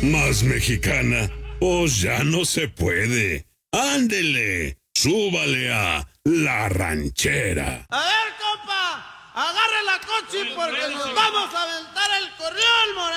Más mexicana, pues ya no se puede. Ándele, súbale a La Ranchera. A ver, compa, agarre la coche porque nos vamos a aventar el corrión, moreno.